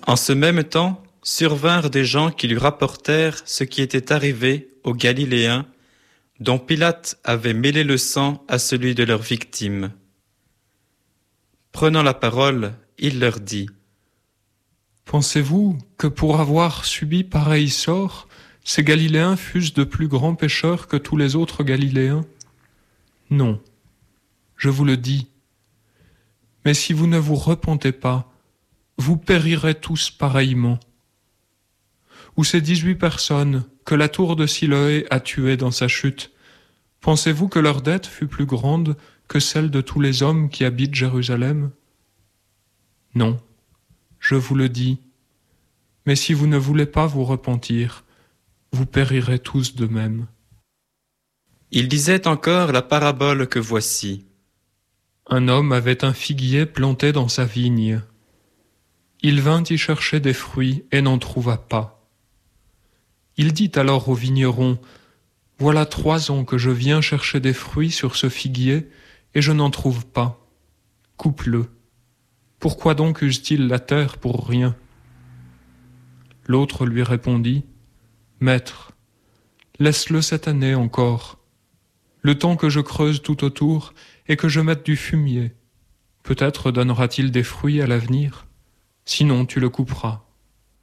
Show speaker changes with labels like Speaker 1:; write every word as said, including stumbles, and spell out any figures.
Speaker 1: En ce même temps, survinrent des gens qui lui rapportèrent ce qui était arrivé aux Galiléens, dont Pilate avait mêlé le sang à celui de leurs victimes. Prenant la parole, il leur dit :
Speaker 2: Pensez-vous que pour avoir subi pareil sort, ces Galiléens fussent de plus grands pécheurs que tous les autres Galiléens ? Non, je vous le dis. Mais si vous ne vous repentez pas, vous périrez tous pareillement. Ou ces dix-huit personnes que la tour de Siloé a tuées dans sa chute, pensez-vous que leur dette fut plus grande que celle de tous les hommes qui habitent Jérusalem ? Non, je vous le dis. Mais si vous ne voulez pas vous repentir, vous périrez tous de même.
Speaker 1: Il disait encore la parabole que voici.
Speaker 2: Un homme avait un figuier planté dans sa vigne. Il vint y chercher des fruits et n'en trouva pas. Il dit alors au vigneron : « Voilà trois ans que je viens chercher des fruits sur ce figuier et je n'en trouve pas. Coupe-le. Pourquoi donc use-t-il la terre pour rien ?» L'autre lui répondit : « Maître, laisse-le cette année encore, le temps que je creuse tout autour et que je mette du fumier. Peut-être donnera-t-il des fruits à l'avenir, sinon tu le couperas. »